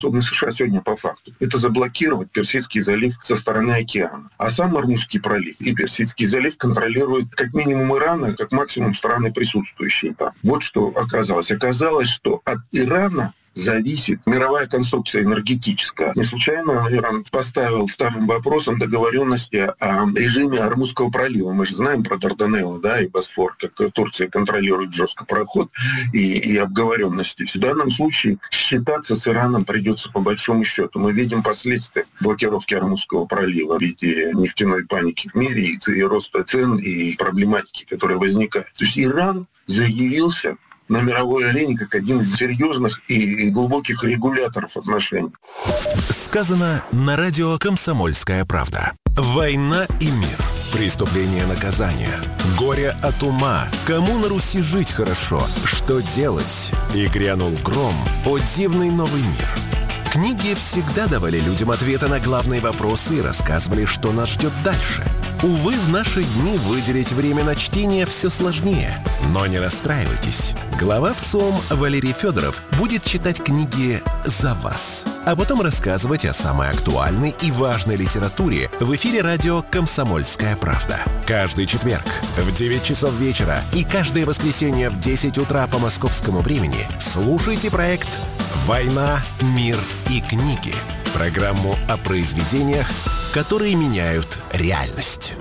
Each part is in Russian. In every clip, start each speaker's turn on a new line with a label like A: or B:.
A: способны США сегодня по факту, это заблокировать Персидский залив со стороны океана. А сам Ормузский пролив и Персидский залив контролируют как минимум Иран, а как максимум страны, присутствующие там. Вот что оказалось. Оказалось, что от Ирана зависит мировая конструкция энергетическая. Не случайно Иран поставил старым вопросом договоренности о режиме Ормузского пролива. Мы же знаем про Дарданеллы, да, и Босфор, как Турция контролирует жестко проход и обговоренности. В данном случае считаться с Ираном придется по большому счету. Мы видим последствия блокировки Ормузского пролива в виде нефтяной паники в мире и роста цен и проблематики, которая возникает. То есть Иран заявился на мировой арене как один из серьезных и глубоких регуляторов отношений.
B: Сказано на радио «Комсомольская правда». Война и мир. Преступление, наказание. Горе от ума. Кому на Руси жить хорошо? Что делать? И грянул гром. О дивный новый мир. Книги всегда давали людям ответы на главные вопросы и рассказывали, что нас ждет дальше. Увы, в наши дни выделить время на чтение все сложнее. Но не расстраивайтесь. Глава ВЦИОМ Валерий Федоров будет читать книги за вас, а потом рассказывать о самой актуальной и важной литературе в эфире радио «Комсомольская правда». Каждый четверг в 9 часов вечера и каждое воскресенье в 10 утра по московскому времени слушайте проект «Война, мир и книги». Программу о произведениях, которые меняют реальность.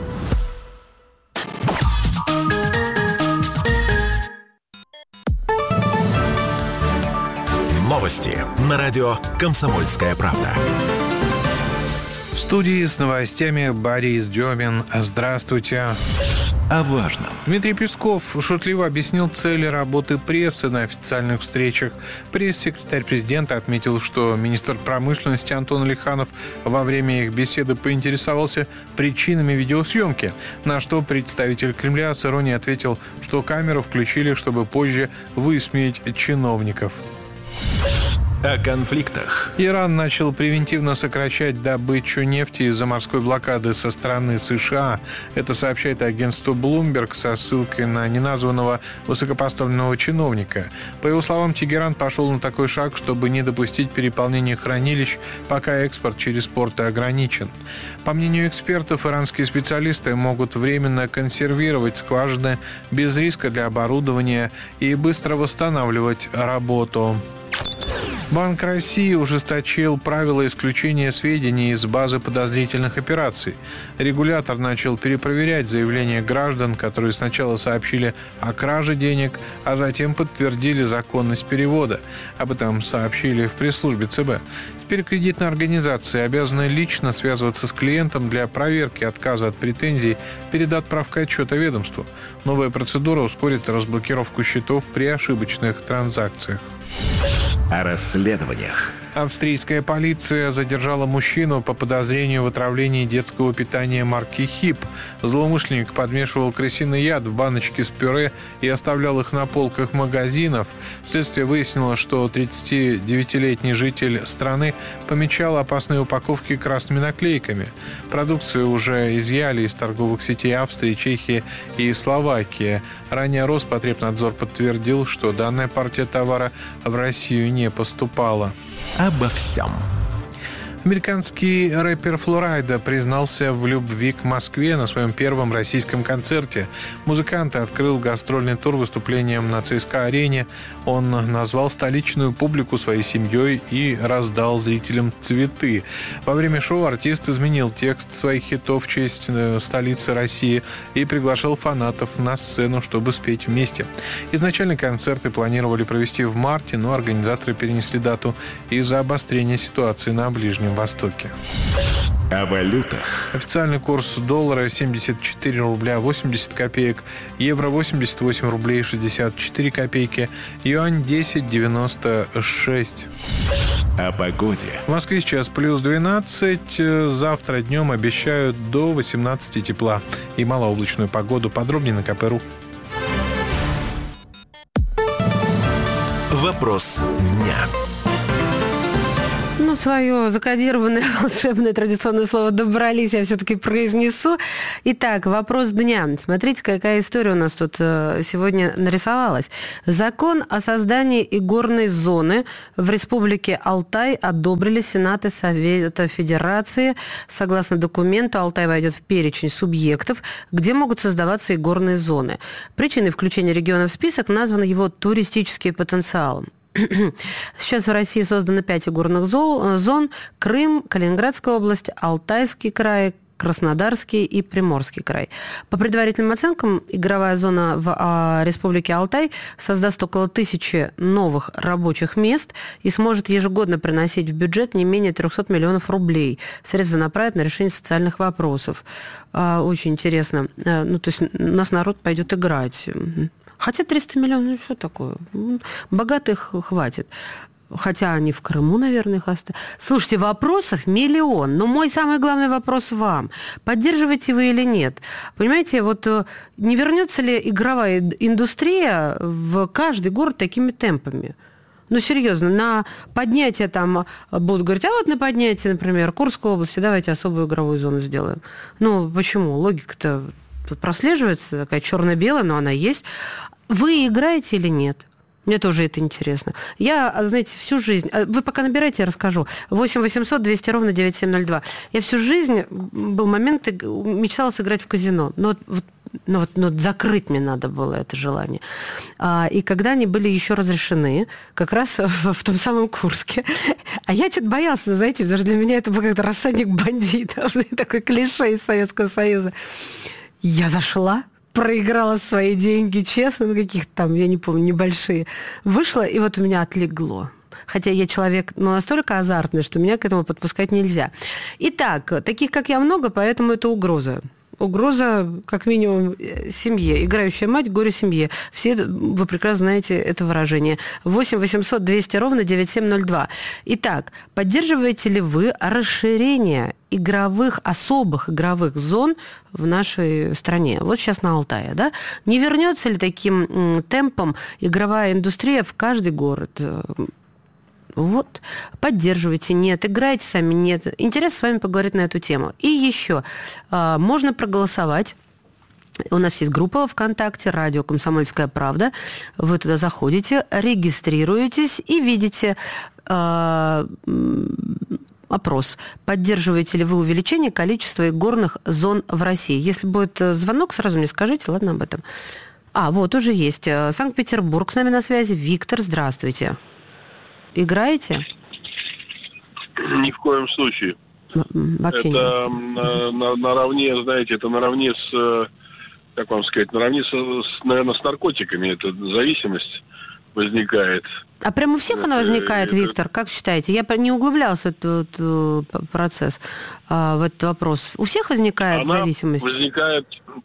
B: Новости на радио «Комсомольская правда».
C: В студии с новостями Борис Демин. Здравствуйте. О важном. Дмитрий Песков шутливо объяснил цели работы прессы на официальных встречах. Пресс-секретарь президента отметил, что министр промышленности Антон Алиханов во время их беседы поинтересовался причинами видеосъемки, на что представитель Кремля с иронией ответил, что камеру включили, чтобы позже высмеять чиновников.
B: О конфликтах.
C: Иран начал превентивно сокращать добычу нефти из-за морской блокады со стороны США. Это сообщает агентство Bloomberg со ссылкой на неназванного высокопоставленного чиновника. По его словам, Тегеран пошел на такой шаг, чтобы не допустить переполнения хранилищ, пока экспорт через порты ограничен. По мнению экспертов, иранские специалисты могут временно консервировать скважины без риска для оборудования и быстро восстанавливать работу. Банк России ужесточил правила исключения сведений из базы подозрительных операций. Регулятор начал перепроверять заявления граждан, которые сначала сообщили о краже денег, а затем подтвердили законность перевода. Об этом сообщили в пресс-службе ЦБ. Теперь кредитные организации обязаны лично связываться с клиентом для проверки отказа от претензий перед отправкой отчета ведомству. Новая процедура ускорит разблокировку счетов при ошибочных транзакциях.
B: О расследованиях.
C: Австрийская полиция задержала мужчину по подозрению в отравлении детского питания марки «Хип». Злоумышленник подмешивал крысиный яд в баночки с пюре и оставлял их на полках магазинов. Следствие выяснило, что 39-летний житель страны помечал опасные упаковки красными наклейками. Продукцию уже изъяли из торговых сетей Австрии, Чехии и Словакии. Ранее Роспотребнадзор подтвердил, что данная партия товара в Россию не поступала.
B: Обо всем.
C: Американский рэпер Фло Райда признался в любви к Москве на своем первом российском концерте. Музыкант открыл гастрольный тур выступлением на ЦСКА-арене. Он назвал столичную публику своей семьей и раздал зрителям цветы. Во время шоу артист изменил текст своих хитов в честь столицы России и приглашал фанатов на сцену, чтобы спеть вместе. Изначально концерты планировали провести в марте, но организаторы перенесли дату из-за обострения ситуации на Ближнем Востоке.
B: О валютах.
C: Официальный курс доллара 74 рубля 80 копеек, евро 88 рублей 64 копейки, юань 10,96.
B: О погоде.
C: В Москве сейчас плюс 12, завтра днем обещают до 18 тепла и малооблачную погоду. Подробнее на КП.ру.
B: Вопрос дня.
D: свое закодированное волшебное традиционное слово «добрались» я все-таки произнесу. Итак, вопрос дня. Смотрите, какая история у нас тут сегодня нарисовалась. Закон о создании игорной зоны в Республике Алтай одобрили Сенаты Совета Федерации. Согласно документу, Алтай войдет в перечень субъектов, где могут создаваться игорные зоны. Причиной включения региона в список назван его туристический потенциал. Сейчас в России создано 5 игорных зон: Крым, Калининградская область, Алтайский край, Краснодарский и Приморский край. По предварительным оценкам, игровая зона в Республике Алтай создаст около 1000 новых рабочих мест и сможет ежегодно приносить в бюджет не менее 300 миллионов рублей. Средства направят на решение социальных вопросов. Очень интересно. То есть у нас народ пойдет играть. Хотя 300 миллионов, что такое? Богатых хватит. Хотя они в Крыму, наверное, их оставят. Слушайте, вопросов миллион. Но мой самый главный вопрос вам. Поддерживаете вы или нет? Понимаете, не вернется ли игровая индустрия в каждый город такими темпами? Серьезно, на поднятие там будут говорить, на поднятие, например, Курской области, давайте особую игровую зону сделаем. Почему? Логика-то тут прослеживается, такая черно-белая, но она есть. Вы играете или нет? Мне тоже это интересно. Я, знаете, всю жизнь... Вы пока набирайте, я расскажу. 8 800 200 ровно 9702. Я всю жизнь... Был момент, мечтала сыграть в казино. Но закрыть мне надо было это желание. И когда они были еще разрешены, как раз в том самом Курске, а я что-то боялась, знаете, потому что для меня это был как-то рассадник бандитов, такой клише из Советского Союза. Я зашла, проиграла свои деньги, честно, каких-то там, я не помню, небольшие. Вышла, и у меня отлегло. Хотя я человек настолько азартный, что меня к этому подпускать нельзя. Итак, таких, как я, много, поэтому это угроза. Угроза, как минимум, семье. Играющая мать, горе семье. Все вы прекрасно знаете это выражение. 8 800 200 ровно 9702. Итак, поддерживаете ли вы расширение особых игровых зон в нашей стране? Сейчас на Алтае, да? Не вернется ли таким темпом игровая индустрия в каждый город? Поддерживайте, нет, играйте сами, нет. Интересно с вами поговорить на эту тему. И еще, можно проголосовать. У нас есть группа ВКонтакте «Радио Комсомольская правда». Вы туда заходите, регистрируетесь и видите опрос. Поддерживаете ли вы увеличение количества игорных зон в России? Если будет звонок, сразу мне скажите, ладно, об этом. Уже есть. Санкт-Петербург с нами на связи. Виктор, здравствуйте. Играете?
E: Ни в коем случае.
D: Вообще
E: это наравне, знаете, это наравне с, как вам сказать, наравне наверное, с наркотиками. Это зависимость возникает.
D: А прямо у всех она возникает, Виктор? Как считаете? Я не углублялся в этот процесс, в этот вопрос. У всех возникает зависимость?
E: Она возникает,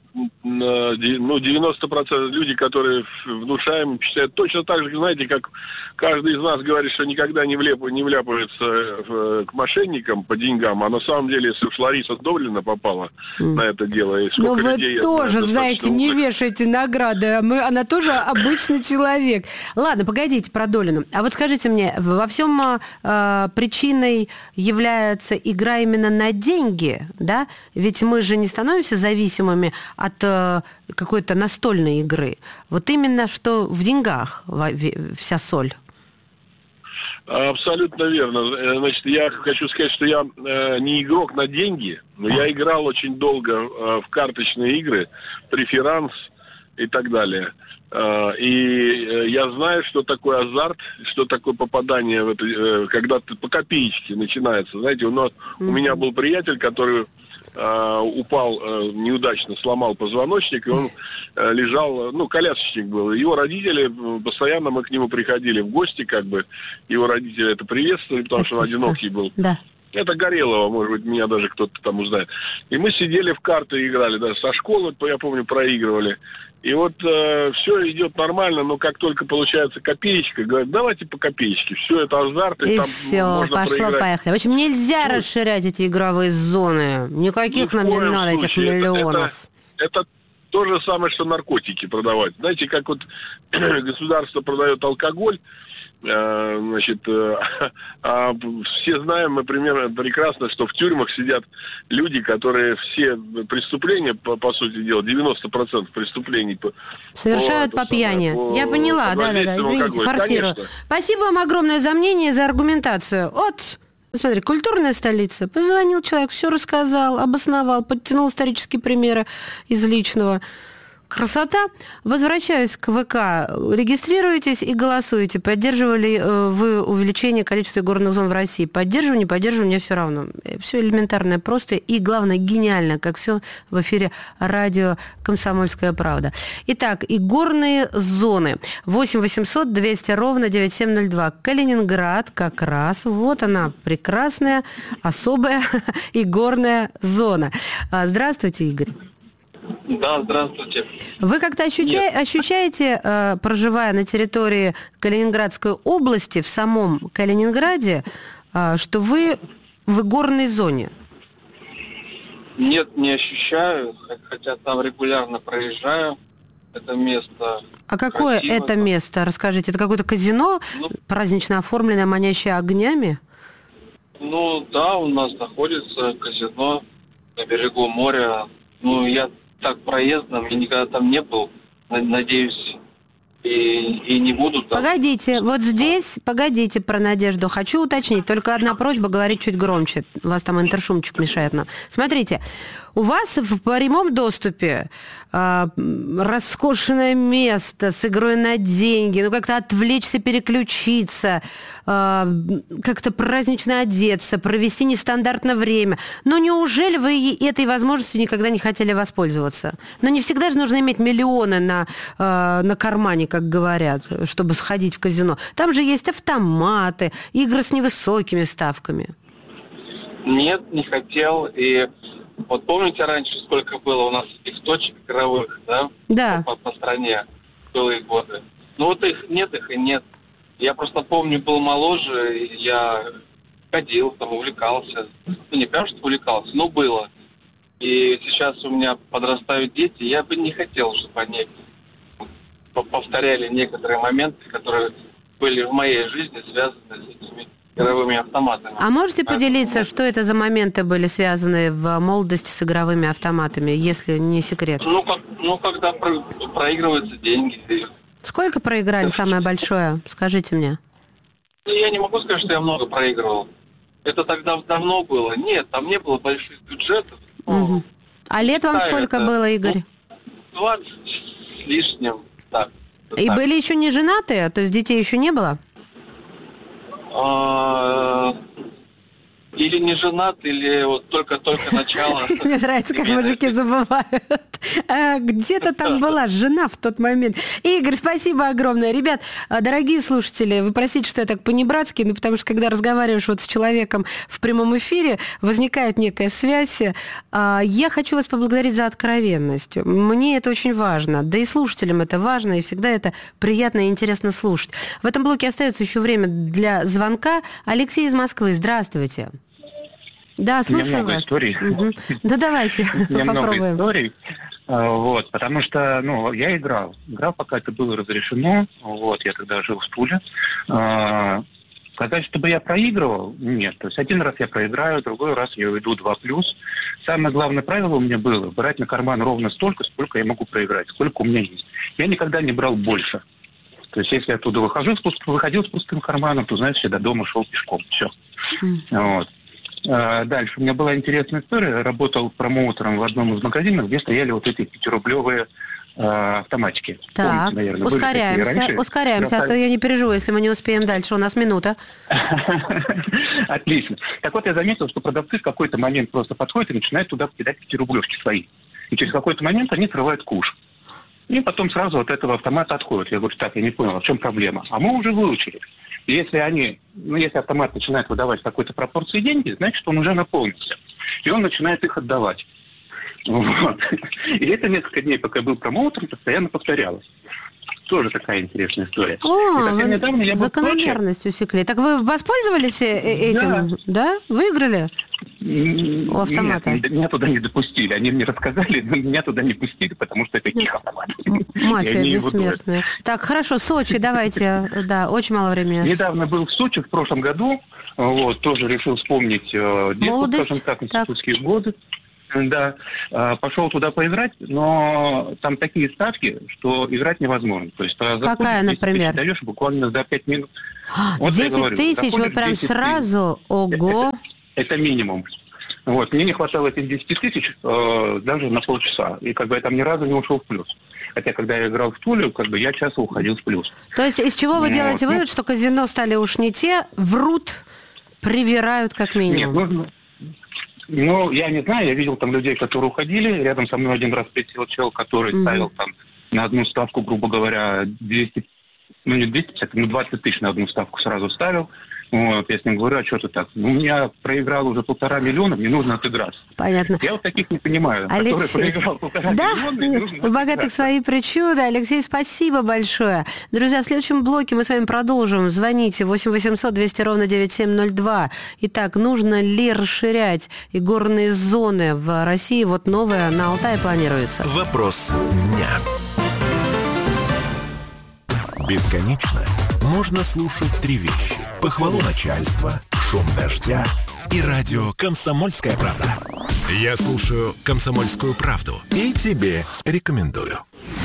E: 90% люди, которые внушаем, считают точно так же, знаете, как каждый из нас говорит, что никогда не вляпывается к мошенникам по деньгам, а на самом деле, если уж Лариса Довлина попала на это дело, и сколько людей...
D: вы тоже, знаете, не вешайте награды, она тоже обычный человек. Ладно, погодите про Долину. А скажите мне, во всем причиной является игра именно на деньги, да? Ведь мы же не становимся зависимыми от какой-то настольной игры. Именно что в деньгах вся соль.
E: Абсолютно верно. Значит, я хочу сказать, что я не игрок на деньги, но я играл очень долго в карточные игры, преферанс и так далее. И я знаю, что такое азарт, что такое попадание в это, когда ты по копеечке начинается. Знаете, у меня был приятель, который упал неудачно, сломал позвоночник, и он лежал, колясочник был. Его родители, постоянно мы к нему приходили в гости, его родители это приветствовали, потому что он одинокий был.
D: Да.
E: Это Горелого, может быть, меня даже кто-то там узнает. И мы сидели в карты играли, даже со школы, я помню, проигрывали. И все идет нормально, но как только получается копеечка, говорят, давайте по копеечке. Все это азарт, и там
D: все,
E: можно
D: пошло,
E: проиграть.
D: поехали. В общем, нельзя расширять эти игровые зоны. Никаких нам не надо, этих миллионов.
E: Это то же самое, что наркотики продавать. Знаете, как государство продает алкоголь, Значит, все знаем мы примерно прекрасно, что в тюрьмах сидят люди, которые все преступления, по сути дела, 90% преступлений
D: совершают по пьяни. Я поняла, да, извините, форсирую. Конечно. Спасибо вам огромное за мнение, за аргументацию. Вот, смотри, культурная столица. Позвонил человек, все рассказал, обосновал, подтянул исторические примеры из личного. Красота. Возвращаюсь к ВК. Регистрируйтесь и голосуйте. Поддерживали вы увеличение количества горных зон в России? Поддерживаю, не поддерживаю, мне все равно. Все элементарно, просто и, главное, гениально, как все в эфире радио «Комсомольская правда». Итак, и горные зоны. 8 800 200 ровно 9702. Калининград как раз. Вот она, прекрасная, особая и горная зона. Здравствуйте, Игорь.
F: Да, здравствуйте.
D: Вы как-то ощущаете, проживая на территории Калининградской области, в самом Калининграде, что вы в горной зоне?
F: Нет, не ощущаю, хотя там регулярно проезжаю. Это место.
D: А какое красиво. Это место? Расскажите, это какое-то казино, празднично оформленное, манящее огнями?
F: Ну да, у нас находится казино на берегу моря. Ну, я так проездом, я никогда там не был, надеюсь, и не буду там.
D: Погодите, вот здесь, погодите про Надежду. Хочу уточнить, только одна просьба говорить чуть громче. У вас там интершумчик мешает нам. Смотрите, у вас в прямом доступе роскошное место с игрой на деньги, ну как-то отвлечься, переключиться, как-то празднично одеться, провести нестандартное время. Ну неужели вы этой возможностью никогда не хотели воспользоваться? Но не всегда же нужно иметь миллионы на кармане, как говорят, чтобы сходить в казино. Там же есть автоматы, игры с невысокими ставками.
F: Нет, не хотел. И вот помните раньше, сколько было у нас этих точек игровых, да?
D: Да.
F: По стране в былые годы. Ну вот их и нет. Я просто помню, был моложе, я ходил, там увлекался. Ну не прям что увлекался, но было. И сейчас у меня подрастают дети, я бы не хотел, чтобы они повторяли некоторые моменты, которые были в моей жизни связаны с этими игровыми автоматами.
D: А можете поделиться, что это за моменты были связаны в молодости с игровыми автоматами, если не секрет?
F: Когда проигрываются деньги.
D: Сколько проиграли самое большое? Скажите мне.
F: Я не могу сказать, что я много проигрывал. Это тогда давно было. Нет, там не было больших бюджетов.
D: Угу. А лет вам сколько было, Игорь?
F: 20 с лишним. Так.
D: И были еще не женатые? То есть детей еще не было?
F: Или не женат, или вот только-только начало.
D: Мне нравится, как мужики забывают. Где-то там была жена в тот момент. Игорь, спасибо огромное. Ребят, дорогие слушатели, вы простите, что я так по-небратски, но потому что, когда разговариваешь вот с человеком в прямом эфире, возникает некая связь. Я хочу вас поблагодарить за откровенность. Мне это очень важно. Да и слушателям это важно, и всегда это приятно и интересно слушать. В этом блоке остается еще время для звонка. Алексей из Москвы, здравствуйте. Да, слушаю вас.
G: Историй.
D: Угу. Ну, давайте попробуем.
G: Много историй. Вот, потому что, я играл, пока это было разрешено. Вот, я тогда жил в Туле. Сказать, чтобы я проигрывал? Нет. То есть один раз я проиграю, другой раз я уйду 2+. Самое главное правило у меня было брать на карман ровно столько, сколько я могу проиграть, сколько у меня есть. Я никогда не брал больше. То есть если я оттуда выходил с пустым карманом, то, знаешь, я до дома шел пешком. Все. Вот. Дальше. У меня была интересная история. Я работал промоутером в одном из магазинов, где стояли вот эти 5-рублевые автоматики.
D: Так, помните, наверное, ускоряемся, а то я не переживу, если мы не успеем дальше. У нас минута.
G: Отлично. Так вот, я заметил, что продавцы в какой-то момент просто подходят и начинают туда кидать 5-рублевки свои. И через какой-то момент они срывают куш. И потом сразу от этого автомата отходят. Я говорю, так, я не понял, в чем проблема? А мы уже выучили. И если автомат начинает выдавать в какой-то пропорции деньги, значит, он уже наполнился. И он начинает их отдавать. Вот. И это несколько дней, пока я был промоутером, постоянно повторялось. Тоже такая интересная история.
D: Недавно я закономерность усекли. Так вы воспользовались этим? Да? Выиграли? У автомата?
G: Нет, меня туда не допустили. Они мне рассказали, но меня туда не пустили, потому что это их автомат.
D: Мафия бессмертная. Так, хорошо, Сочи, давайте. Да, очень мало времени.
G: Недавно был в Сочи в прошлом году. Вот, тоже решил вспомнить детство, скажем так, институтские годы. Да, пошел туда поиграть, но там такие ставки, что играть невозможно. То есть,
D: какая, например?
G: Ты даешь буквально за 5 минут.
D: 10 тысяч, вот прям сразу? Ого!
G: Это минимум. Вот, мне не хватало этих 10 тысяч даже на полчаса. И как бы я там ни разу не ушел в плюс. Хотя, когда я играл в Тулю, как бы я часто уходил в плюс.
D: То есть, из чего вы делаете вывод, что казино стали уж не те, врут, привирают как минимум?
G: Нет, я не знаю, я видел там людей, которые уходили. Рядом со мной один раз присел человек, который ставил там на одну ставку, грубо говоря, 200, ну не 250, но 20 тысяч на одну ставку сразу ставил. Вот, я с ним говорю, а что ты так? Ну, я проиграл уже 1,5 миллиона, мне нужно отыграться.
D: Понятно.
G: Я вот таких не понимаю,
D: Алексей...
G: который проиграл 1,5 миллиона.
D: Да, у богатых свои причуды. Алексей, спасибо большое. Друзья, в следующем блоке мы с вами продолжим. Звоните 8 800 200 ровно 9702. Итак, нужно ли расширять игорные зоны в России? Вот новое на Алтае планируется.
B: Вопрос дня. Бесконечно можно слушать 3 вещи. Похвалу начальства, шум дождя и радио «Комсомольская правда». Я слушаю «Комсомольскую правду» и тебе рекомендую.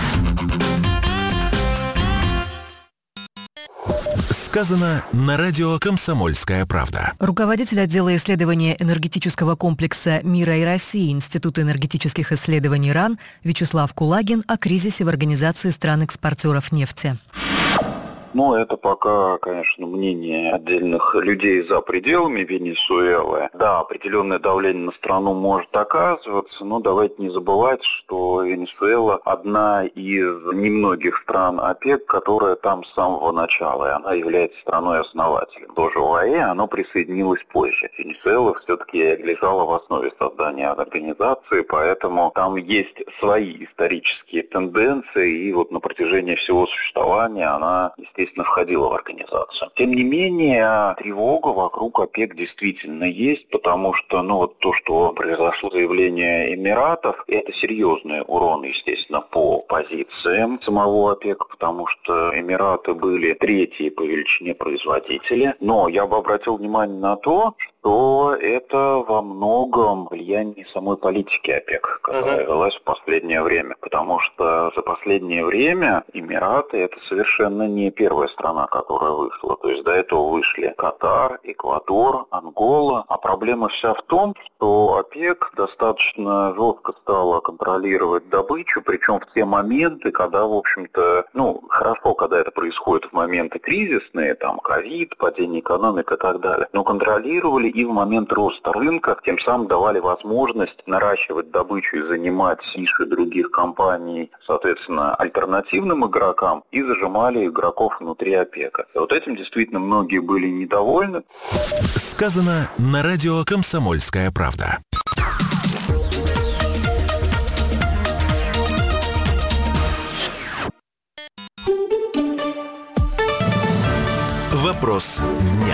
B: Сказано на радио «Комсомольская правда».
H: Руководитель отдела исследования энергетического комплекса «Мира и России» Института энергетических исследований РАН Вячеслав Кулагин о кризисе в Организации стран-экспортеров нефти.
I: Ну, это пока, конечно, мнение отдельных людей за пределами Венесуэлы. Да, определенное давление на страну может оказываться, но давайте не забывать, что Венесуэла одна из немногих стран ОПЕК, которая там с самого начала, и она является страной-основателем. Тоже ОАЭ, оно присоединилось позже. Венесуэла все-таки лежала в основе создания организации, поэтому там есть свои исторические тенденции, и вот на протяжении всего существования она, естественно, входила в организацию. Тем не менее, тревога вокруг ОПЕК действительно есть, потому что, вот то, что произошло заявление Эмиратов, это серьезный урон, естественно, по позициям самого ОПЕК, потому что Эмираты были третьи по величине производители. Но я бы обратил внимание на то, что это во многом влияние самой политики ОПЕК, которая велась в последнее время. Потому что за последнее время Эмираты — это совершенно не первая страна, которая вышла. То есть до этого вышли Катар, Эквадор, Ангола. А проблема вся в том, что ОПЕК достаточно жестко стала контролировать добычу, причем в те моменты, когда, в общем-то, хорошо, когда это происходит в моменты кризисные, там, ковид, падение экономики и так далее, но контролировали и в момент роста рынка, тем самым давали возможность наращивать добычу и занимать ниши других компаний, соответственно, альтернативным игрокам, и зажимали игроков внутри ОПЕКа. И вот этим действительно многие были недовольны.
B: Сказано на радио «Комсомольская правда». Вопрос дня.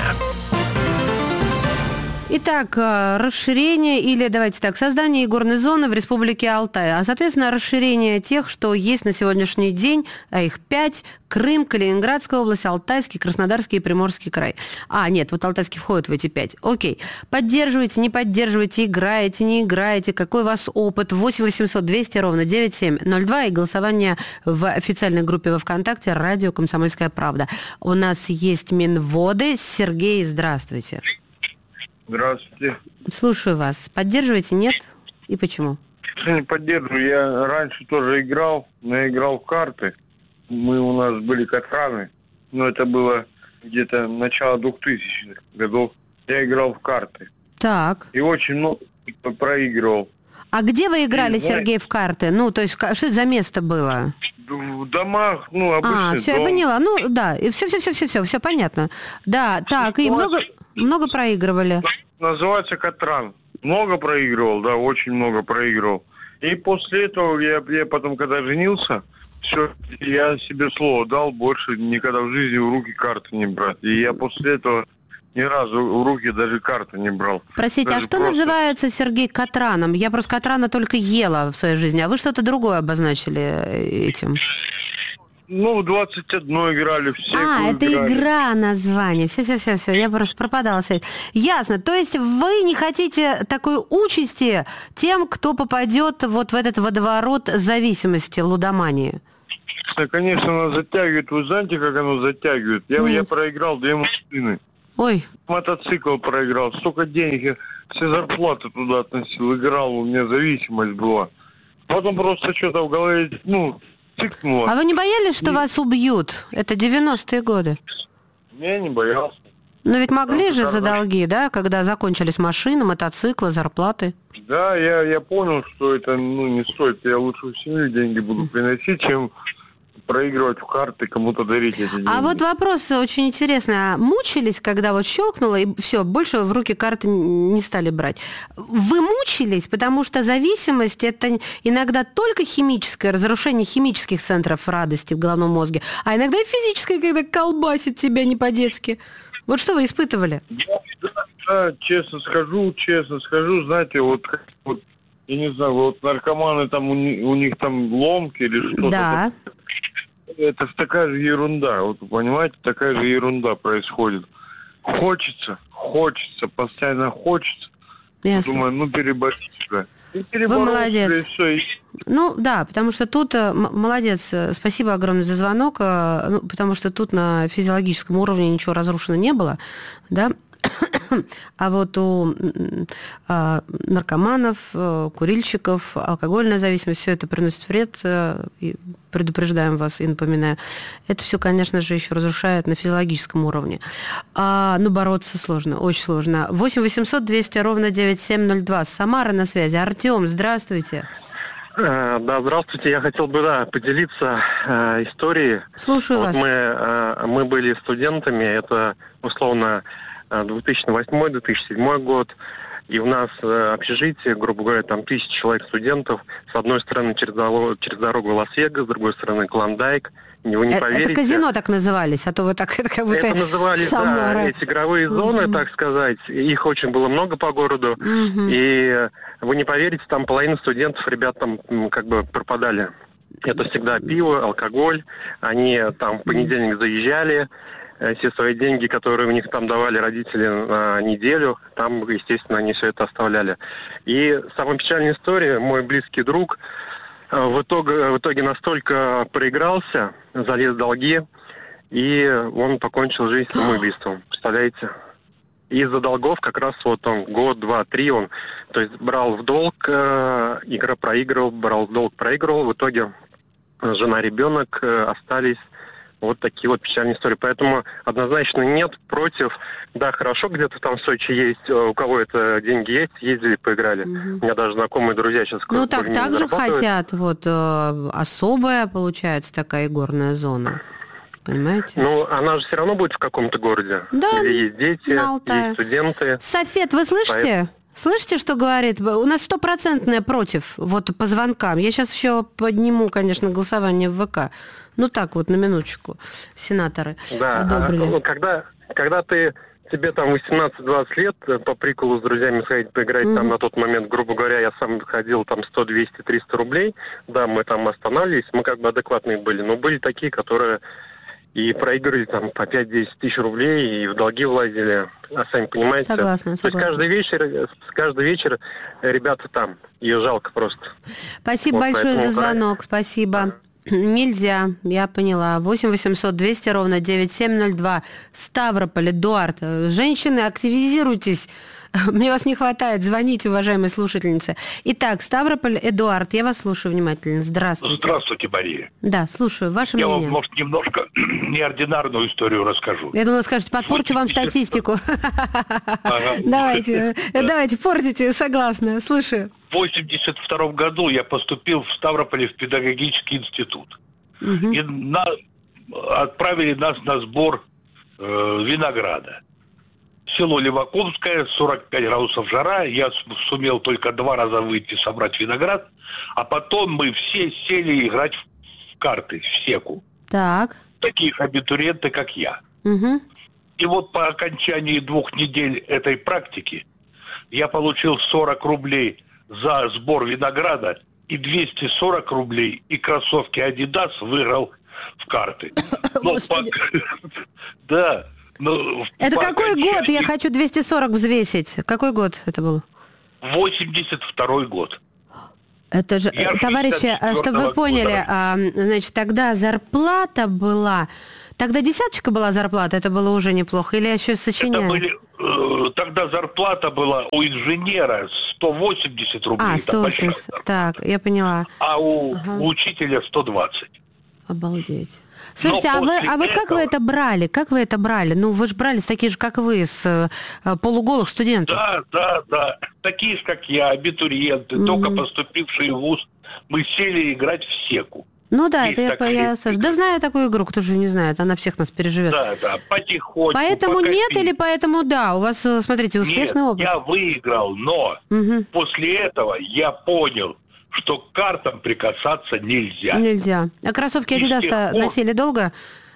D: Итак, расширение или, давайте так, создание игорной зоны в Республике Алтай, а, соответственно, расширение тех, что есть на сегодняшний день, а их 5, Крым, Калининградская область, Алтайский, Краснодарский и Приморский край. Нет, вот Алтайский входит в эти 5. Окей. Поддерживаете, не поддерживаете, играете, не играете, какой у вас опыт? 8 800 200 ровно 9702 и голосование в официальной группе во ВКонтакте «Радио Комсомольская правда». У нас есть Минводы. Сергей, здравствуйте.
E: Здравствуйте.
D: Слушаю вас. Поддерживаете, нет? И почему?
E: Не поддерживаю. Я раньше тоже играл, но играл в карты. У нас были катраны, но это было где-то начало 2000-х годов. Я играл в карты.
D: Так.
E: И очень много проигрывал.
D: А где вы играли, Сергей, в карты? То есть, что это за место было?
E: В домах, обычный
D: все,
E: дом.
D: я поняла. Да, и все понятно. Да, так, и много проигрывали.
E: Называется Катран. Много проигрывал, да, очень много проигрывал. И после этого я потом, когда женился, все, я себе слово дал, больше никогда в жизни в руки карты не брать. И я после этого Ни разу в руки даже карту не брал.
D: Простите,
E: даже
D: а что называется, Сергей, катраном? Я просто катрана только ела в своей жизни, а вы что-то другое обозначили этим.
E: Ну, в 21 играли, в секу
D: это
E: играли.
D: игра название. Все, я просто пропадала. Ясно. То есть вы не хотите такой участи тем, кто попадет вот в этот водоворот зависимости, лудомании?
E: Да, конечно, оно затягивает. Вы знаете, как оно затягивает? Я проиграл 2 машины.
D: Ой.
E: Мотоцикл проиграл. Столько денег. Я все зарплаты туда относил. Играл, у меня зависимость была. Потом просто что-то в голове, цикнуло.
D: А вы не боялись, что вас убьют? Это 90-е годы.
E: Я не боялся.
D: Но ведь могли же за долги, да, когда закончились машины, мотоциклы, зарплаты?
E: Да, я понял, что это не стоит. Я лучше в семью деньги буду приносить, чем проигрывать в карты, кому-то дарить эти деньги.
D: А вот вопрос очень интересный. Мучились, когда вот щелкнуло, и все, больше в руки карты не стали брать? Вы мучились, потому что зависимость – это иногда только химическое, разрушение химических центров радости в головном мозге, а иногда и физическое, когда колбасит тебя не по-детски. Вот что вы испытывали?
E: Да, честно скажу, знаете, вот я не знаю, вот наркоманы там, у них там ломки или что-то.
D: Да.
E: Это такая же ерунда, вот понимаете, такая же ерунда происходит. Хочется, постоянно хочется.
D: Ясно.
E: Думаю, переборись.
D: Вы молодец. Ну да, потому что тут молодец. Спасибо огромное за звонок, потому что тут на физиологическом уровне ничего разрушено не было, да. А вот у наркоманов, курильщиков, алкогольная зависимость, все это приносит вред, и предупреждаем вас и напоминаю. Это все, конечно же, еще разрушает на физиологическом уровне. Бороться сложно, очень сложно. 8 800 200 ровно 9702. Самара на связи. Артем, здравствуйте.
J: Да, здравствуйте. Я хотел бы поделиться историей.
D: Слушаю вас.
J: Мы были студентами, это условно 2008-2007 год, и у нас общежитие, грубо говоря, там 1000 человек студентов, с одной стороны через дорогу Лас-Вегас, с другой стороны Клондайк. Вы не поверите.
D: Это казино так назывались, а то вы так это как будто
J: это назывались,
D: Самара.
J: Эти игровые зоны, так сказать. Их очень было много по городу. И вы не поверите, там половина студентов, ребят, там как бы пропадали. Это всегда пиво, алкоголь. Они там в понедельник заезжали. Все свои деньги, которые у них там давали родители на неделю, там, естественно, они все это оставляли. И самая печальная история, мой близкий друг в итоге настолько проигрался, залез в долги, и он покончил жизнь самоубийством. Представляете? Из-за долгов как раз вот он год, 2, 3 он, то есть брал в долг, игра проигрывал, брал в долг, проигрывал, в итоге жена, ребенок остались. Вот такие вот печальные истории. Поэтому однозначно нет, против. Да, хорошо, где-то там в Сочи есть, у кого это деньги есть, ездили, поиграли. У меня даже знакомые друзья сейчас...
D: так же хотят. Вот особая, получается, такая игорная зона. Понимаете?
J: Она же все равно будет в каком-то городе.
D: Да,
J: где есть дети, есть студенты.
D: Софет, вы слышите? Слышите, что говорит? У нас 100% против, вот по звонкам. Я сейчас еще подниму, конечно, голосование в ВК. Так вот, на минуточку. Сенаторы одобрили.
J: Когда тебе там 18-20 лет, по приколу с друзьями сходить поиграть, там на тот момент, грубо говоря, я сам ходил там 100, 200, 300 рублей, да, мы там останавливались, мы как бы адекватные были, но были такие, которые и проиграли там по 5-10 тысяч рублей, и в долги влазили, сами понимаете.
D: Согласна.
J: То есть каждый вечер ребята там, ее жалко просто.
D: Спасибо большое за звонок, спасибо. Нельзя, я поняла. 8 800 200 ровно 9702. Ставрополь, Эдуард. Женщины, активизируйтесь. Мне вас не хватает. Звоните, уважаемые слушательницы. Итак, Ставрополь, Эдуард, я вас слушаю внимательно. Здравствуйте.
K: Здравствуйте, Мария.
D: Да, слушаю. Ваше мнение.
K: Я вам, может, немножко неординарную историю расскажу.
D: Я думала, скажете, подпорчу вам статистику. Давайте, портите, согласна, слушаю.
K: В 1982 году я поступил в Ставрополе в педагогический институт. И отправили нас на сбор винограда. Село Леваковское, 45 градусов жара. Я сумел только 2 раза выйти собрать виноград. А потом мы все сели играть в карты, в секу.
D: Так.
K: Такие абитуриенты, как я. И вот по окончании 2 недель этой практики я получил 40 рублей за сбор винограда и 240 рублей, и кроссовки Adidas выиграл в карты. Да.
D: Это какой год? Я хочу 240 взвесить. Какой год это был?
K: 82-й год.
D: Это же, товарищи, чтобы вы поняли, значит, тогда зарплата была... Тогда десяточка была зарплата, это было уже неплохо, или я еще сочиняю?
K: Тогда зарплата была у инженера 180 рублей.
D: 180, так, я поняла.
K: А у учителя 120.
D: Обалдеть. Слушайте, а вы как вы это брали? Как вы это брали? Ну, вы же брали такие же, как вы, с полуголых студентов.
K: Да. Такие же, как я, абитуриенты, только поступившие в вуз. Мы сели играть в секу.
D: Ну да, есть это я Саша. Да знаю такую игру, кто же не знает, она всех нас переживет.
K: Да, потихоньку.
D: Поэтому нет или поэтому да? У вас, смотрите, успешный опыт.
K: Я выиграл, но после этого я понял, что к картам прикасаться нельзя.
D: Нельзя. А кроссовки Adidas носили долго?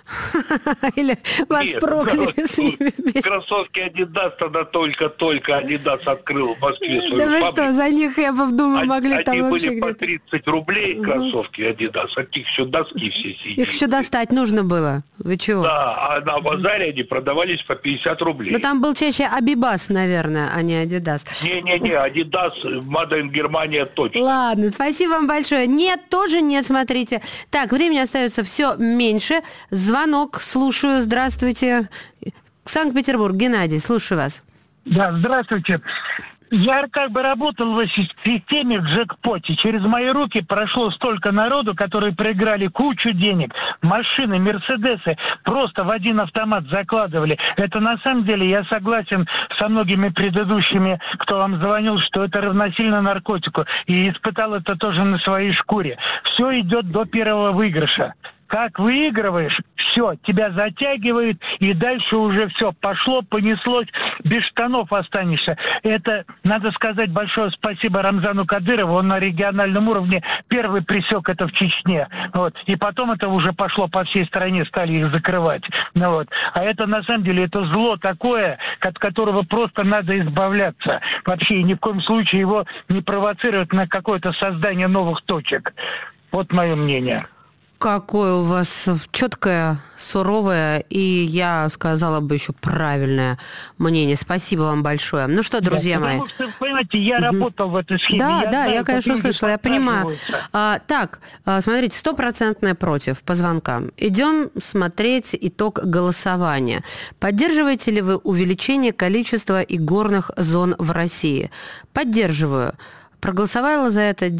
D: Или вас прокляли с ними вместе?
K: Кроссовки Adidas тогда только Adidas открыл в Москве свою фабрику.
D: Да вы что, за них, я думаю, могли там вообще
K: Они были по 30 рублей, кроссовки Adidas, от них еще доски все сидели.
D: Их еще достать нужно было. Вы чего?
K: Да, а на базаре они продавались по 50 рублей.
D: Но там был чаще Абибас, наверное, а не Adidas.
K: Не, Adidas, Made in Германия точно.
D: Ладно, спасибо вам большое. Нет, тоже нет, смотрите. Так, времени остается все меньше. Звонок, слушаю, здравствуйте. Санкт-Петербург, Геннадий, слушаю вас.
L: Да, здравствуйте. Я как бы работал в системе в джекпоте. Через мои руки прошло столько народу, которые проиграли кучу денег. Машины, мерседесы просто в один автомат закладывали. Это на самом деле, я согласен со многими предыдущими, кто вам звонил, что это равносильно наркотику. И испытал это тоже на своей шкуре. Все идет до первого выигрыша. Как выигрываешь, все, тебя затягивает, и дальше уже все пошло, понеслось, без штанов останешься. Это, надо сказать большое спасибо Рамзану Кадырову, он на региональном уровне первый пресек это в Чечне. Вот. И потом это уже пошло по всей стране, стали их закрывать. Ну, вот. А это на самом деле это зло такое, от которого просто надо избавляться. Вообще, и ни в коем случае его не провоцировать на какое-то создание новых точек. Вот мое мнение.
D: Какое у вас четкое, суровое и, я сказала бы, еще правильное мнение. Спасибо вам большое. Ну что, друзья мои.
L: Потому что, понимаете, я работал в этой схеме.
D: Да, я конечно, слышала, я понимаю. Так, смотрите, 100% против по звонкам. Идем смотреть итог голосования. Поддерживаете ли вы увеличение количества игорных зон в России? Поддерживаю. Проголосовало за это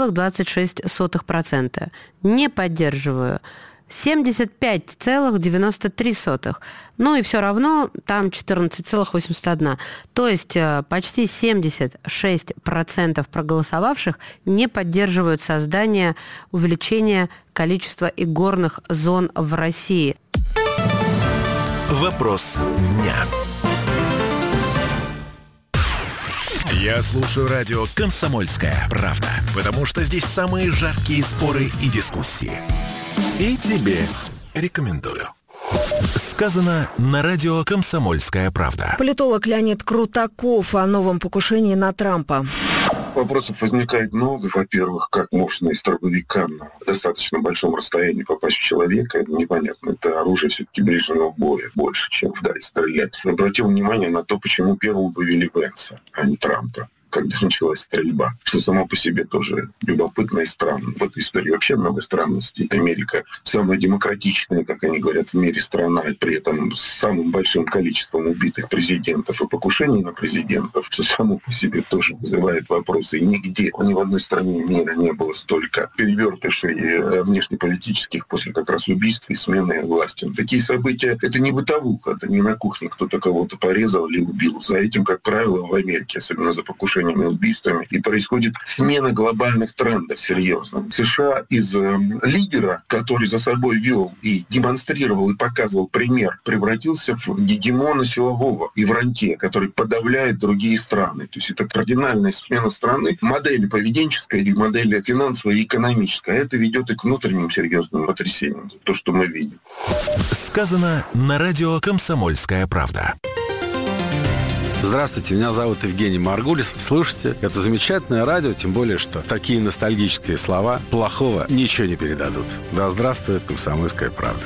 D: 9,26%. Не поддерживаю. 75,93%. Ну и все равно там 14,81%. То есть почти 76% проголосовавших не поддерживают создание, увеличение количества игорных зон в России.
B: Вопрос дня. Я слушаю радио «Комсомольская правда», потому что здесь самые жаркие споры и дискуссии. И тебе рекомендую. Сказано на радио «Комсомольская правда».
M: Политолог Леонид Крутаков о новом покушении на Трампа.
A: Вопросов возникает много. Во-первых, как можно из дробовика на достаточно большом расстоянии попасть в человека? Это непонятно. Это оружие все-таки ближнего боя больше, чем вдаль стрелять. Обратил внимание на то, почему первым вывели Венса, а не Трампа, когда началась стрельба, что само по себе тоже любопытно и странно. В этой истории вообще много странностей. Америка самая демократичная, как они говорят, в мире страна, и при этом с самым большим количеством убитых президентов и покушений на президентов, что само по себе тоже вызывает вопросы. И нигде, ни в одной стране мира не было столько перевертышей внешнеполитических после как раз убийств и смены власти. Такие события — это не бытовуха, это не на кухне кто-то кого-то порезал или убил. За этим, как правило, в Америке, особенно за покушение преследованиями, убийствами, и происходит смена глобальных трендов серьезно. США из лидера, который за собой вел и демонстрировал и показывал пример, превратился в гегемона силового и в рантье, который подавляет другие страны. То есть это кардинальная смена страны, модели поведенческой и модели финансовой и экономической. Это ведет и к внутренним серьезным потрясениям, то, что мы видим.
B: Сказано на радио «Комсомольская правда».
N: Здравствуйте, меня зовут Евгений Маргулис. Слушайте, это замечательное радио, тем более, что такие ностальгические слова плохого ничего не передадут. Да здравствует «Комсомольская правда».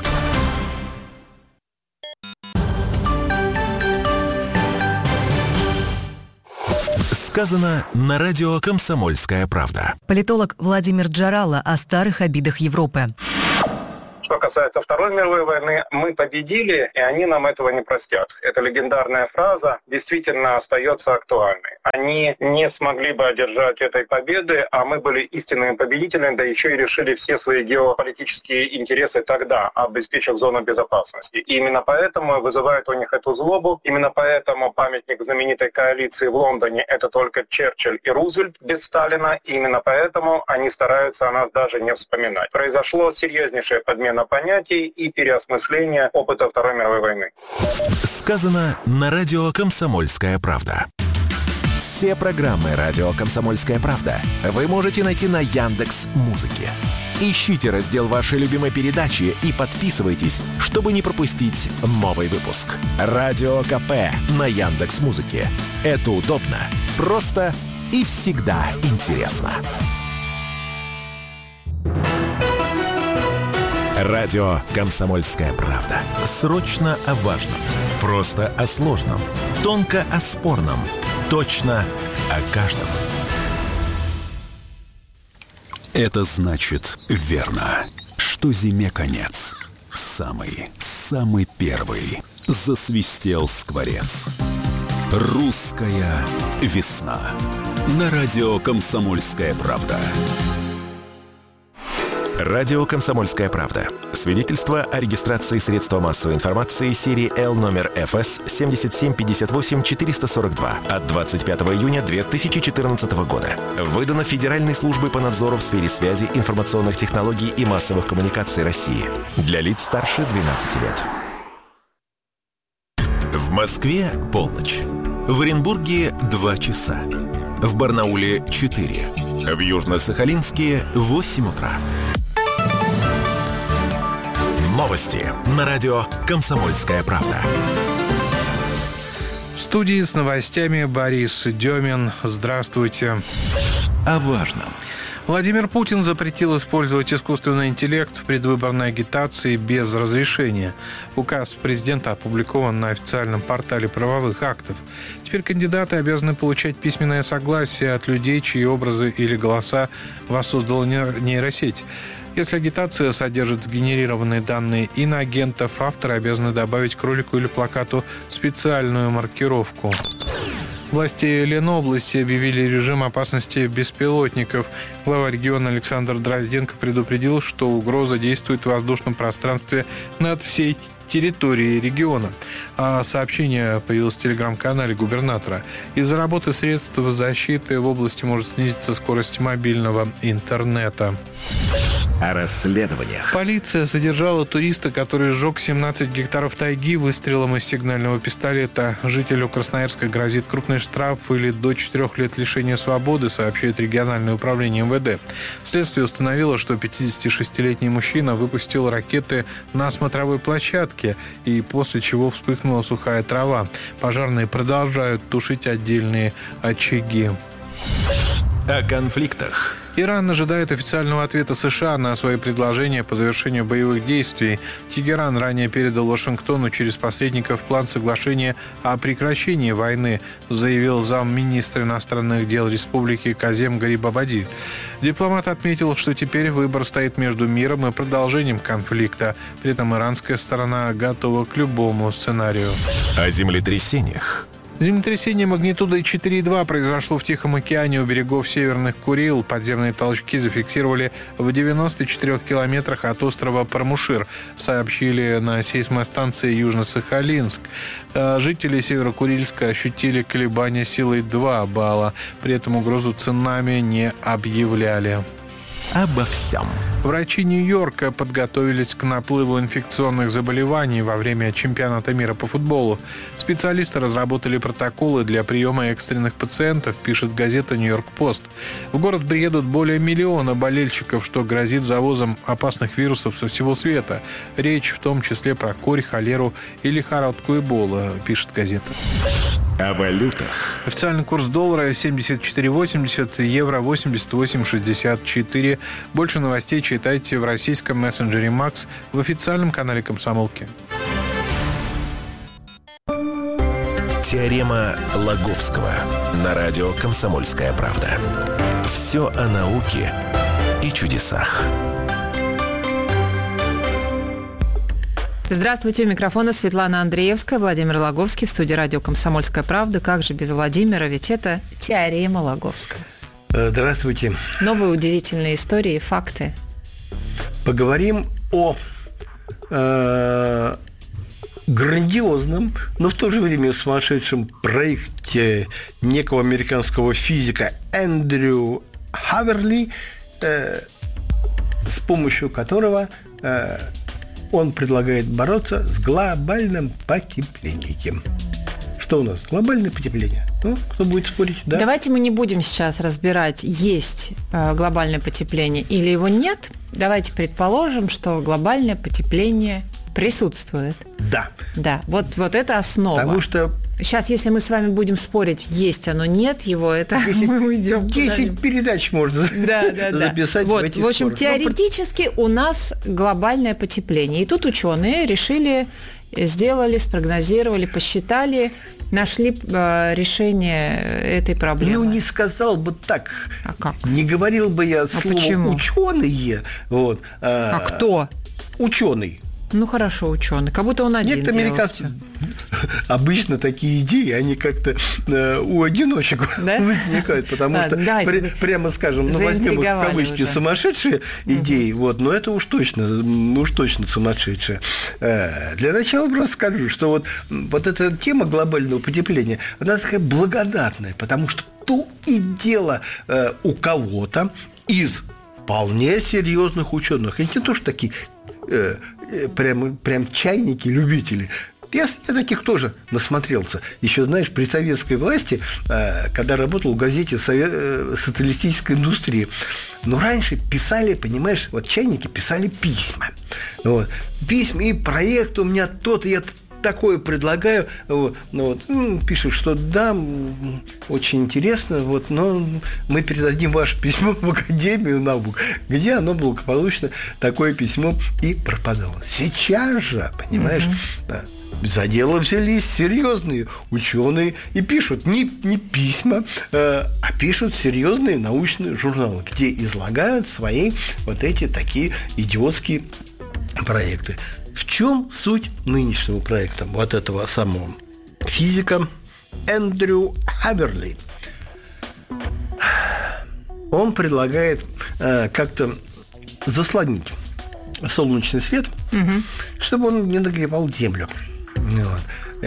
B: Сказано на радио «Комсомольская правда».
H: Политолог Владимир Джарало о старых обидах Европы.
O: Что касается Второй мировой войны, мы победили, и они нам этого не простят. Эта легендарная фраза действительно остается актуальной. Они не смогли бы одержать этой победы, а мы были истинными победителями, да еще и решили все свои геополитические интересы тогда, обеспечив зону безопасности. И именно поэтому вызывает у них эту злобу, именно поэтому памятник знаменитой коалиции в Лондоне — это только Черчилль и Рузвельт без Сталина, и именно поэтому они стараются о нас даже не вспоминать. Произошло серьезнейшая подмена понятий и переосмысление опыта Второй мировой войны.
B: Сказано на радио «Комсомольская правда». Все программы радио «Комсомольская правда» вы можете найти на Яндекс.Музыке. Ищите раздел вашей любимой передачи и подписывайтесь, чтобы не пропустить новый выпуск. Радио КП на Яндекс.Музыке. Это удобно, просто и всегда интересно. Радио «Комсомольская правда». Срочно о важном. Просто о сложном. Тонко о спорном. Точно о каждом.
P: Это значит верно, что зиме конец. Самый первый засвистел скворец. Русская весна. На радио «Комсомольская правда».
B: Радио «Комсомольская правда». Свидетельство о регистрации средства массовой информации серии L номер ФС 7758-442 от 25 июня 2014 года. Выдано Федеральной службой по надзору в сфере связи, информационных технологий и массовых коммуникаций России. Для лиц старше 12 лет. В Москве полночь. В Оренбурге 2 часа. В Барнауле 4. В Южно-Сахалинске 8 утра. Новости на радио «Комсомольская правда».
C: В студии с новостями Борис Демин. Здравствуйте.
B: О важном.
C: Владимир Путин запретил использовать искусственный интеллект в предвыборной агитации без разрешения. Указ президента опубликован на официальном портале правовых актов. Теперь кандидаты обязаны получать письменное согласие от людей, чьи образы или голоса воссоздала нейросеть. Если агитация содержит сгенерированные данные иноагентов, авторы обязаны добавить к ролику или плакату специальную маркировку. Власти Ленобласти объявили режим опасности беспилотников. Глава региона Александр Дрозденко предупредил, что угроза действует в воздушном пространстве над всей территории региона. А сообщение появилось в телеграм-канале губернатора. Из-за работы средств защиты в области может снизиться скорость мобильного интернета.
B: О расследованиях.
C: Полиция задержала туриста, который сжег 17 гектаров тайги выстрелом из сигнального пистолета. Жителю Красноярска грозит крупный штраф или до 4 лет лишения свободы, сообщает региональное управление МВД. Следствие установило, что 56-летний мужчина выпустил ракеты на смотровой площадке, и после чего вспыхнула сухая трава. Пожарные продолжают тушить отдельные очаги.
B: О конфликтах.
C: Иран ожидает официального ответа США на свои предложения по завершению боевых действий. Тегеран ранее передал Вашингтону через посредников план соглашения о прекращении войны, заявил замминистра иностранных дел республики Казем Гарибабади. Дипломат отметил, что теперь выбор стоит между миром и продолжением конфликта. При этом иранская сторона готова к любому сценарию.
B: О землетрясениях.
C: Землетрясение магнитудой 4,2 произошло в Тихом океане у берегов Северных Курил. Подземные толчки зафиксировали в 94 километрах от острова Пармушир, сообщили на сейсмостанции Южно-Сахалинск. Жители Северо-Курильска ощутили колебания силой 2 балла. При этом угрозу цунами не объявляли.
B: Обо всем.
C: Врачи Нью-Йорка подготовились к наплыву инфекционных заболеваний во время чемпионата мира по футболу. Специалисты разработали протоколы для приема экстренных пациентов, пишет газета «Нью-Йорк-Пост». В город приедут более 1 миллиона болельщиков, что грозит завозом опасных вирусов со всего света. Речь в том числе про корь, холеру и лихорадку Эбола, пишет газета.
B: О валютах.
C: Официальный курс доллара 74,80, евро 88,64. Больше новостей читайте в российском мессенджере «Макс», в официальном канале «Комсомолки».
B: Теорема Лаговского на радио «Комсомольская правда». Все о науке и чудесах.
Q: Здравствуйте, у микрофона Светлана Андреевская, Владимир Лаговский в студии радио «Комсомольская правда». Как же без Владимира, ведь это теорема Лаговского.
R: Здравствуйте.
Q: Новые удивительные истории и факты.
R: Поговорим о грандиозном, но в то же время сумасшедшем проекте некого американского физика Эндрю Хаверли, с помощью которого он предлагает бороться с глобальным потеплением. Что у нас? Глобальное потепление. Ну, кто будет спорить? Да?
Q: Давайте мы не будем сейчас разбирать, есть глобальное потепление или его нет. Давайте предположим, что глобальное потепление присутствует.
R: Да.
Q: Да, вот это основа.
R: Потому что...
Q: Сейчас, если мы с вами будем спорить, есть оно, нет его, это 10, мы уйдем.
R: 10 передач можно записать в эти
Q: В общем,
R: споры.
Q: теоретически у нас глобальное потепление. И тут ученые решили, сделали, спрогнозировали, посчитали, нашли решение этой проблемы.
R: Ну, не сказал бы так.
Q: А как?
R: Не говорил бы я слово
Q: почему?
R: «ученые». Вот.
Q: А кто?
R: Ученый.
Q: Ну, хорошо, ученый. Как будто он один.
R: Нет, американцы. Обычно такие идеи, они как-то у одиночек возникают, потому что, прямо скажем, возьмем в кавычки сумасшедшие идеи, вот, но это уж точно сумасшедшие. Для начала просто скажу, что вот эта тема глобального потепления, она такая благодатная, потому что то и дело у кого-то из вполне серьезных ученых, если не то, что такие прям чайники, любители. Я таких тоже насмотрелся. Еще, знаешь, при советской власти, когда работал в газете «Социалистическая индустрия», но раньше писали, понимаешь, вот чайники писали письма. Вот. Письма и проект у меня тот-то, я такое предлагаю. Пишут, что да, очень интересно, но мы передадим ваше письмо в Академию наук, где оно благополучно, такое письмо, и пропадало. Сейчас же, понимаешь, за дело взялись серьезные ученые и пишут не письма, а пишут серьезные научные журналы, где излагают свои вот эти такие идиотские проекты. В чем суть нынешнего проекта вот этого самого физика Эндрю Хаверли? Он предлагает как-то заслонить солнечный свет, чтобы он не нагревал Землю. Вот.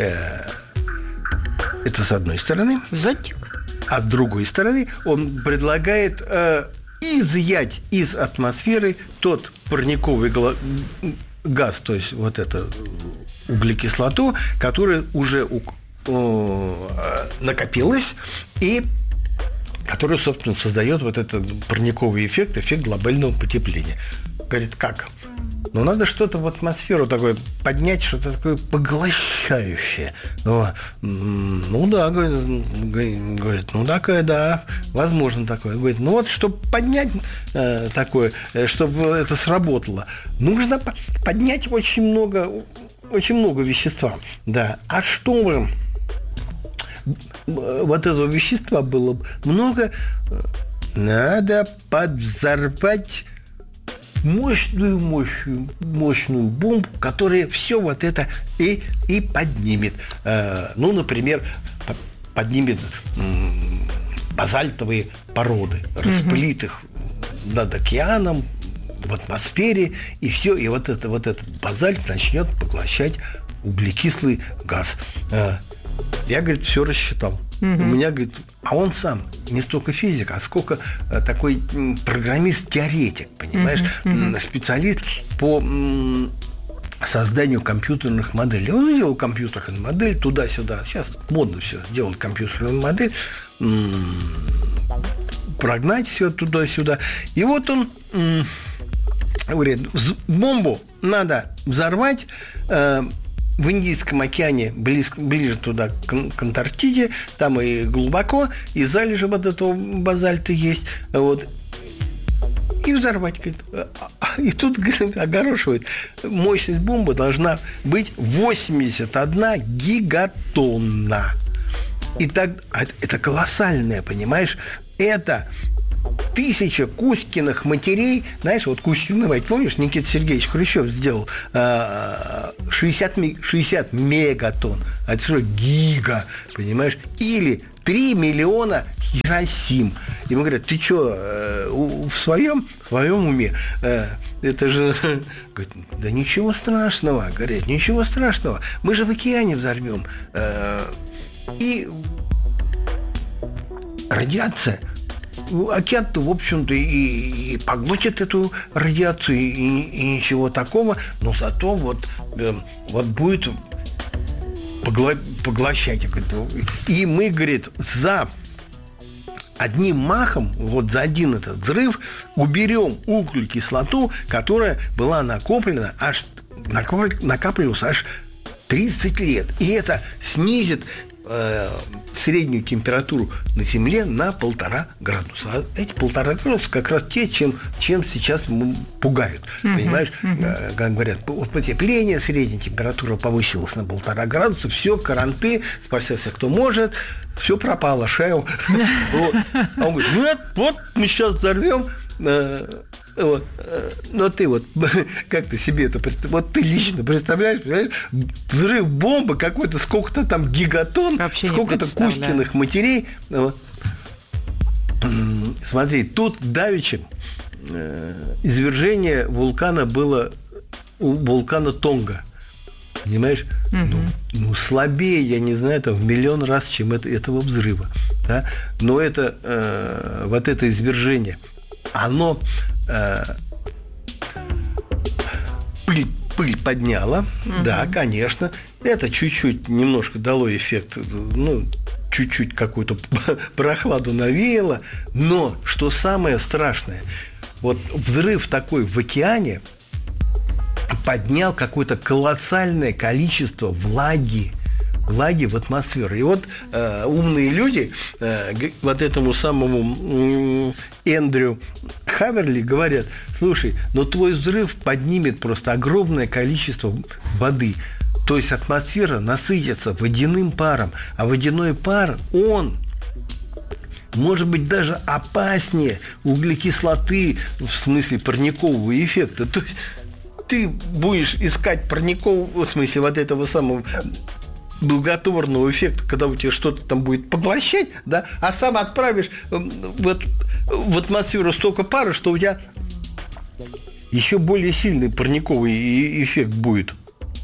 R: Это с одной стороны.
Q: Зонтик.
R: А с другой стороны он предлагает изъять из атмосферы тот парниковый газ, то есть вот это углекислоту, которая уже накопилась и которая, собственно, создает вот этот парниковый эффект глобального потепления. Говорит, как? Ну, надо что-то в атмосферу такое поднять, что-то такое поглощающее. Ну да, говорит, ну такое, да, возможно такое. Говорит, ну вот, чтобы поднять такое, чтобы это сработало, нужно поднять очень много вещества. Да. А чтобы вот этого вещества было много, надо подвзорвать мощную бомбу, которая все вот это и поднимет. Ну, например, поднимет базальтовые породы, распылитых над океаном, в атмосфере, и все, и вот этот базальт начнет поглощать углекислый газ. Я, говорит, все рассчитал. У меня, говорит, а он сам не столько физик, а сколько такой программист-теоретик, понимаешь, специалист по созданию компьютерных моделей. Он делал компьютерную модель туда-сюда. Сейчас модно все делать компьютерную модель, прогнать все туда-сюда. И вот он говорит, бомбу надо взорвать в Индийском океане, ближе туда, к Антарктиде, там и глубоко, и залежи вот этого базальта есть, вот, и взорвать, говорит. И тут, говорит, огорошивает, мощность бомбы должна быть 81 гигатонна. И так, это колоссальное, понимаешь, это 1000 Кузькиных матерей. Знаешь, вот Кузькины мать, помнишь, Никита Сергеевич Хрущев сделал 60 мегатонн. А это что, гига, понимаешь? Или 3 миллиона Хиросим. Ему говорят, ты что, в своем уме? Это же... Говорит, да ничего страшного. Говорят, ничего страшного. Мы же в океане взорвем. И радиация... Океан-то, в общем-то, и поглотит эту радиацию, и ничего такого, но зато вот будет поглощать. И мы, говорит, за одним махом, вот за один этот взрыв, уберем углекислоту, которая была накапливалась аж 30 лет. И это снизит среднюю температуру на Земле на 1,5 градуса. А эти 1,5 градуса как раз те, чем сейчас пугают. Понимаешь? Как говорят, потепление, средняя температура повысилась на 1,5 градуса, все, каранты, спасайся кто может, все пропало, шею. А он говорит, нет, вот мы сейчас взорвем. Вот. Но ты вот как ты себе это представляешь? Вот ты лично представляешь, взрыв бомбы какой-то, сколько-то там гигатон, сколько-то Кузькиных матерей. Вот. Смотри, тут давеча извержение вулкана было у вулкана Тонга. Понимаешь? Ну, слабее, я не знаю, там в миллион раз, чем этого взрыва. Да? Но это вот это извержение, оно пыль подняло, да, конечно. Это чуть-чуть немножко дало эффект, ну, чуть-чуть какую-то прохладу навеяло. Но, что самое страшное, вот взрыв такой в океане поднял какое-то колоссальное количество влаги в атмосферу. И вот умные люди вот этому самому Эндрю Хаверли говорят, слушай, но твой взрыв поднимет просто огромное количество воды. То есть атмосфера насытится водяным паром. А водяной пар, он может быть даже опаснее углекислоты в смысле парникового эффекта. То есть ты будешь искать парникового, в смысле вот этого самого благотворного эффекта, когда у тебя что-то там будет поглощать, да, а сам отправишь в атмосферу столько пара, что у тебя еще более сильный парниковый эффект будет.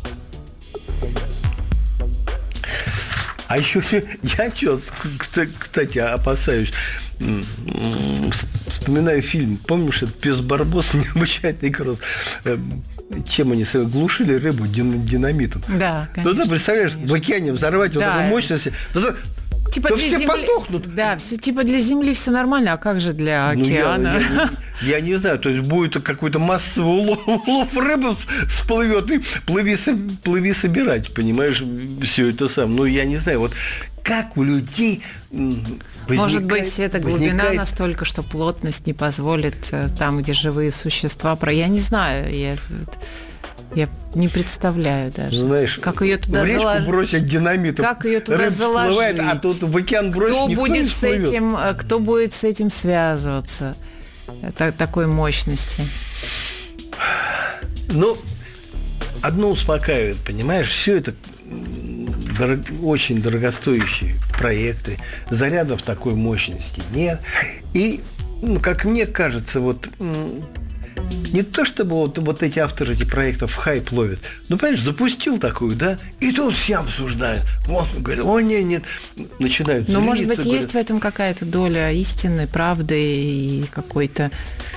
R: А еще я что, кстати, опасаюсь. Вспоминаю фильм, помнишь, это «Пес Барбос», необычайный кросс. Чем они глушили рыбу динамитом? Да, конечно. Ну, да, представляешь, конечно. В океане взорвать вот эту мощность,
Q: типа
R: то все потухнут.
Q: Да, типа для Земли все нормально, а как же для океана?
R: Я не знаю, то есть будет какой-то массовый улов рыбы всплывет, и плыви собирать, понимаешь, все это сам. Ну, я не знаю, вот как у людей
Q: может быть, эта глубина настолько, что плотность не позволит там, где живые существа. Я не знаю, я не представляю даже.
R: Знаешь,
Q: как ее туда
R: в речку бросить динамитом,
Q: как ее туда заложить,
R: а тут в океан бросить, никто не всплывет.
Q: Кто будет с этим связываться? Такой мощности.
R: Но одно успокаивает, понимаешь, все это очень дорогостоящие проекты, зарядов такой мощности нет. И, как мне кажется, не то чтобы вот эти авторы этих проектов хайп ловят, понимаешь, запустил такую, да, и тут все обсуждают. Вот, говорят, нет, начинают злиться.
Q: Но, может быть,
R: говорят,
Q: есть в этом какая-то доля истины, правды и какой-то...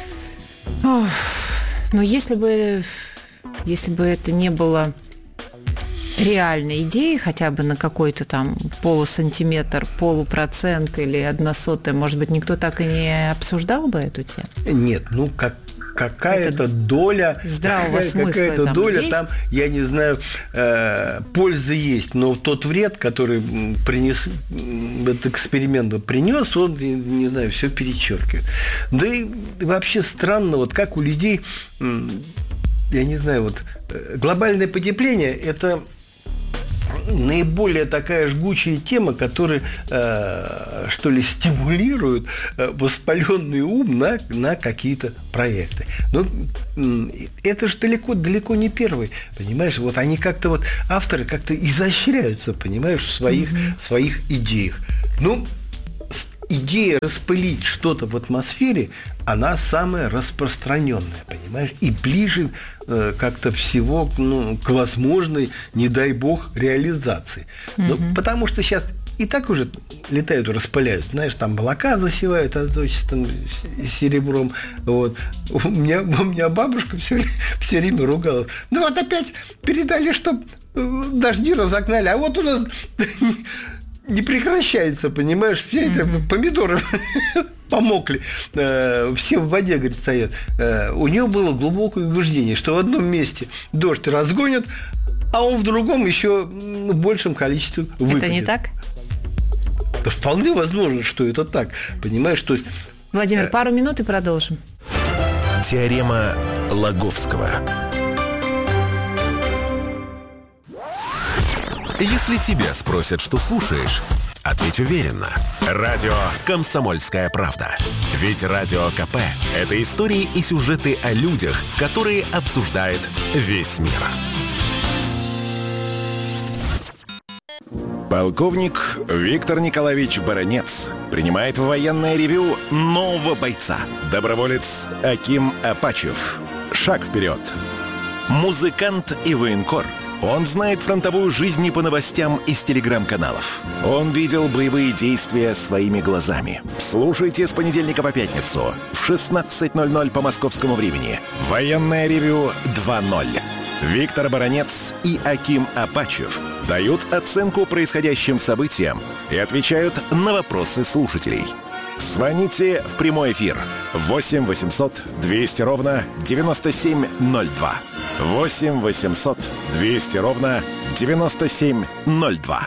Q: Но если бы это не было реальной идеи, хотя бы на какой-то там полусантиметр, полупроцент или 1/100, может быть, никто так и не обсуждал бы эту тему?
R: Нет, какая-то доля
Q: здравого смысла
R: какая-то
Q: там
R: доля
Q: есть?
R: Там, я не знаю, пользы есть, но тот вред, который этот эксперимент принес, он, не знаю, все перечеркивает. Да и вообще странно, как у людей, я не знаю, глобальное потепление – это наиболее такая жгучая тема, которая, что ли, стимулирует воспаленный ум на какие-то проекты. Но это же далеко не первый, понимаешь? Они как-то, авторы как-то изощряются, понимаешь, в своих идеях. Идея распылить что-то в атмосфере, она самая распространенная, понимаешь, и ближе как-то всего к возможной, не дай бог, реализации. Потому что сейчас и так уже летают и распыляют, знаешь, там молока засевают азотчатым серебром. У меня бабушка все время ругалась. Опять передали, что дожди разогнали, а у нас... не прекращается, понимаешь, все эти помидоры помокли, все в воде, говорит, стоят. У нее было глубокое убеждение, что в одном месте дождь разгонят, а он в другом еще в большем количестве выпадет.
Q: Это не так?
R: Да вполне возможно, что это так, понимаешь, то есть...
Q: Владимир, пару минут и продолжим.
B: Теорема Лаговского. Если тебя спросят, что слушаешь, ответь уверенно. Радио «Комсомольская правда». Ведь Радио КП – это истории и сюжеты о людях, которые обсуждает весь мир. Полковник Виктор Николаевич Баранец принимает в военное ревью нового бойца. Доброволец Аким Апачев. Шаг вперед. Музыкант и военкор. Он знает фронтовую жизнь не по новостям из телеграм-каналов. Он видел боевые действия своими глазами. Слушайте с понедельника по пятницу в 16:00 по московскому времени. Военное ревью 2.0. Виктор Баранец и Аким Апачев дают оценку происходящим событиям и отвечают на вопросы слушателей. Звоните в прямой эфир 8 800 200 ровно 9702. 8 800 200 ровно 9702.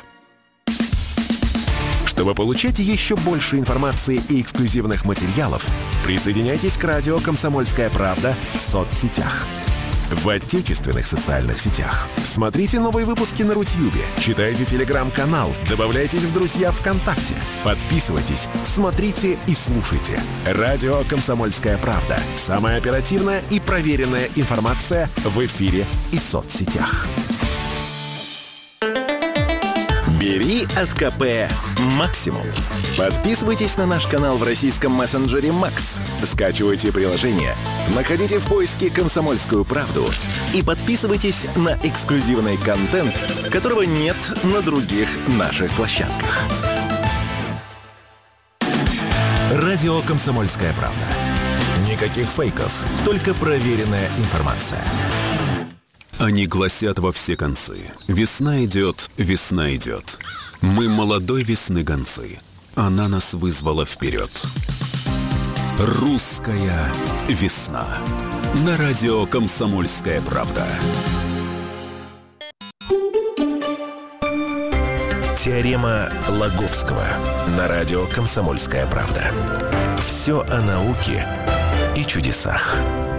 B: Чтобы получать еще больше информации и эксклюзивных материалов, присоединяйтесь к радио «Комсомольская правда» в соцсетях. В отечественных социальных сетях. Смотрите новые выпуски на Рутьюбе, читайте телеграм-канал, добавляйтесь в друзья ВКонтакте, подписывайтесь, смотрите и слушайте. Радио «Комсомольская правда». Самая оперативная и проверенная информация в эфире и соцсетях. Бери от КП максимум. Подписывайтесь на наш канал в российском мессенджере Макс. Скачивайте приложение, находите в поиске «Комсомольскую правду» и подписывайтесь на эксклюзивный контент, которого нет на других наших площадках. Радио «Комсомольская правда». Никаких фейков, только проверенная информация.
P: Они гласят во все концы. Весна идет, весна идет. Мы молодой весны гонцы. Она нас вызвала вперед. Русская весна. На радио «Комсомольская правда».
B: Теорема Лаговского. На радио «Комсомольская правда». Все о науке и чудесах.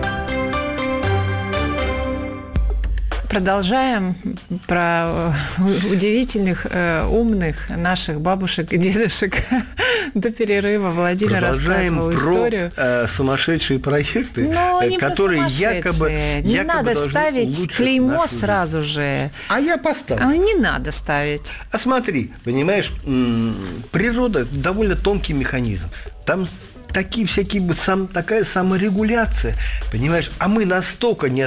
Q: Продолжаем про удивительных, умных наших бабушек и дедушек До перерыва Владимир рассказывал историю.
R: Сумасшедшие проекты, которые якобы
Q: не надо ставить клеймо сразу же.
R: А я поставлю.
Q: Не надо ставить.
R: А смотри, понимаешь, природа довольно тонкий механизм. Там такие всякие, такая саморегуляция, понимаешь? А мы настолько не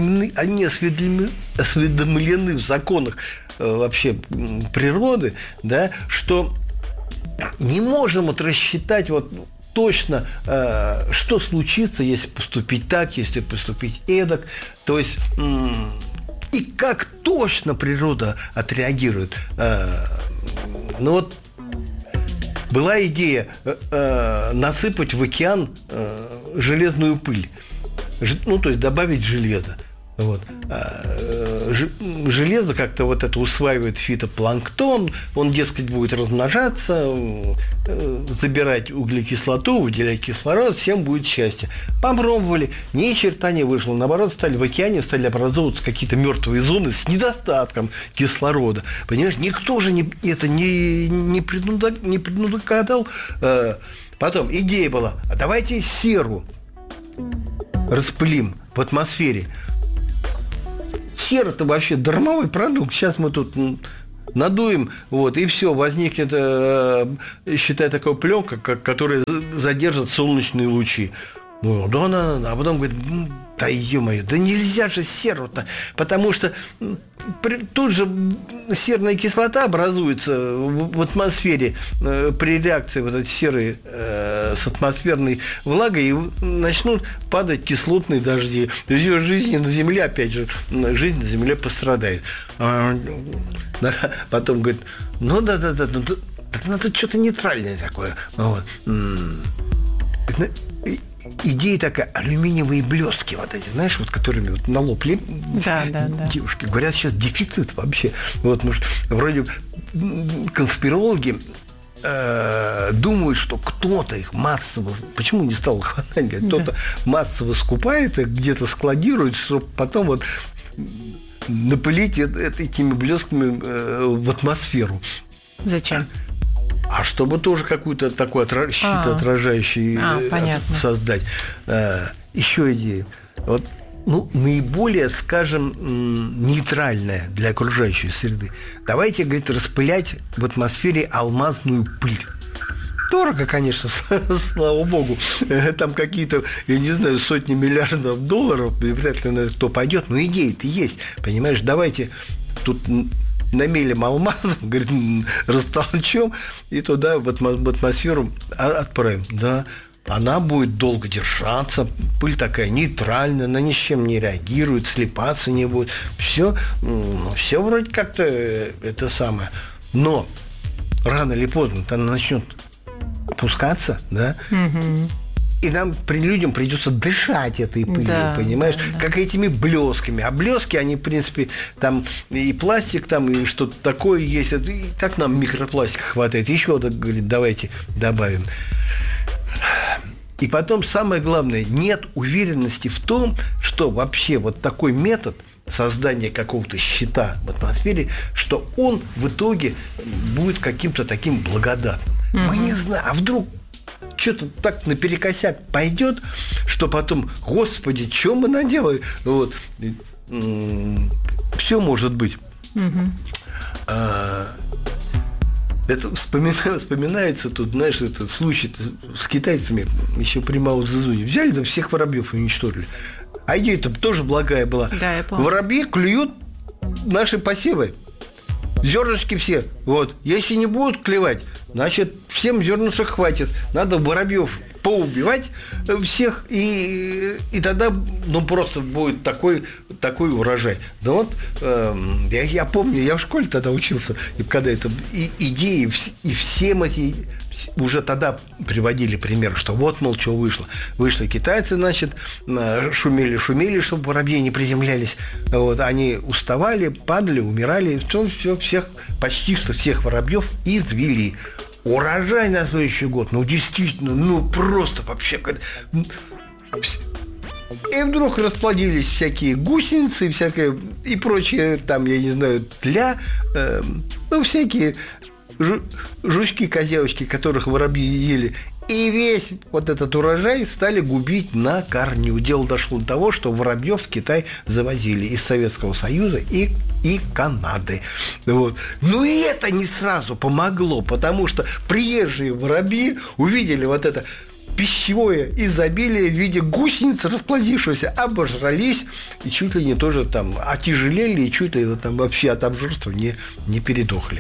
R: осведомлены в законах вообще природы, да, что не можем рассчитать точно, что случится, если поступить так, если поступить эдак. То есть и как точно природа отреагирует. Была идея насыпать в океан железную пыль, то есть добавить железо. Железо как-то это усваивает фитопланктон, он, дескать, будет размножаться, забирать углекислоту, выделять кислород, всем будет счастье. Попробовали, ни черта не вышло. Наоборот, в океане стали образовываться какие-то мертвые зоны с недостатком кислорода. Понимаешь, никто же не предугадал. Потом идея была, давайте серу распылим в атмосфере. Сера – это вообще дармовой продукт. Сейчас мы тут надуем, и все, возникнет, считай, такая пленка, которая задержит солнечные лучи. А потом говорит, да ё-моё, да нельзя же серу-то, потому что тут же серная кислота образуется в атмосфере при реакции этой серы с атмосферной влагой, и начнут падать кислотные дожди. То есть ее жизнь на Земле, опять же, жизнь на Земле пострадает. Потом говорит, это что-то нейтральное такое. Идея такая, алюминиевые блестки эти, которыми на лоб девушки. Говорят, сейчас дефицит вообще. Может, вроде конспирологи думают, что кто-то их массово, почему не стал хватать, кто-то массово скупает их, где-то складирует, чтобы потом напылить этими блестками в атмосферу.
Q: Зачем?
R: А чтобы тоже какой-то такой щит отражающий создать. Еще идея. Наиболее, скажем, нейтральная для окружающей среды. Давайте, говорит, распылять в атмосфере алмазную пыль. Дорого, конечно, слава богу. Там какие-то, я не знаю, сотни миллиардов долларов, и вряд ли на это кто пойдет. Но идея-то есть. Понимаешь, давайте тут намелим алмазом, говорит, растолчем и туда в атмосферу отправим. Да, она будет долго держаться, пыль такая нейтральная, она ни с чем не реагирует, слипаться не будет. Все вроде как-то это самое. Но рано или поздно она начнет опускаться, да? И нам, людям, придется дышать этой пылью, понимаешь? Как этими блесками. А блески, они, в принципе, там и пластик, там и что-то такое есть. И так нам микропластика хватает. Еще, говорит, давайте добавим. И потом, самое главное, нет уверенности в том, что вообще такой метод создания какого-то щита в атмосфере, что он в итоге будет каким-то таким благодатным. Мы не знаем. А вдруг что-то так наперекосяк пойдет, что потом, господи, что мы наделали? Все может быть. Это вспоминается тут, знаешь, этот случай с китайцами еще при Мао Цзэдуне. Взяли, да всех воробьев уничтожили. А идея-то тоже благая была.
Q: Да, я помню.
R: Воробьи клюют наши посевы. Зернышки все. Если не будут клевать, значит, всем зернышек хватит. Надо воробьев поубивать всех, и тогда просто будет такой урожай. Да я помню, я в школе тогда учился, и когда это идеи, и всем эти уже тогда приводили пример, что мол, что вышло. Вышли китайцы, значит, шумели, чтобы воробьи не приземлялись. Они уставали, падали, умирали, всех, почти что всех воробьев извели. Урожай на следующий год, действительно, просто вообще. И вдруг расплодились всякие гусеницы, всякое и прочее, там, я не знаю, всякие жучки, козявочки, которых воробьи ели, и весь вот этот урожай стали губить на корню. Дело дошло до того, что воробьев в Китай завозили из Советского Союза и Канады. Вот. Но и это не сразу помогло, потому что приезжие воробьи увидели вот это пищевое изобилие в виде гусеницы, расплодившегося, обожрались и чуть ли не тоже там отяжелели, и чуть ли там вообще от обжорства не передохли.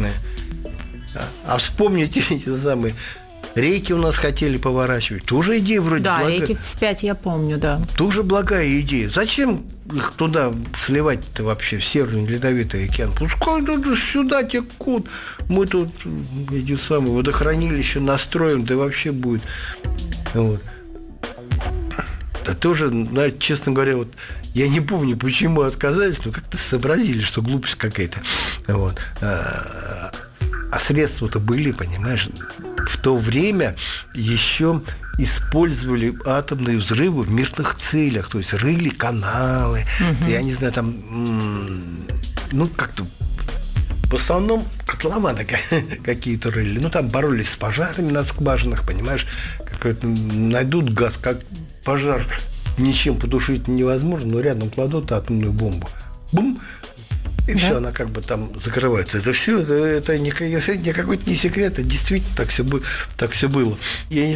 R: А вспомните эти самые реки у нас хотели поворачивать. Тоже идея вроде
Q: благая. Да, реки вспять я помню, да.
R: Тоже благая идея. Зачем их туда сливать-то вообще, в Северный Ледовитый океан? Пускай сюда текут. Мы тут эти самые водохранилища настроим, да вообще будет. Вот. Да тоже, честно говоря, вот я не помню, почему отказались, но как-то сообразили, что глупость какая-то. Вот. А средства-то были, понимаешь? В то время еще использовали атомные взрывы в мирных целях, то есть рыли каналы, я не знаю, там, как-то в основном котлованы какие-то рыли, там боролись с пожарами на скважинах, понимаешь, какой-то найдут газ, как пожар ничем потушить невозможно, но рядом кладут атомную бомбу, бум, и все, она как бы там закрывается. Это все, это не какой-то не секрет, это действительно так все было. Я не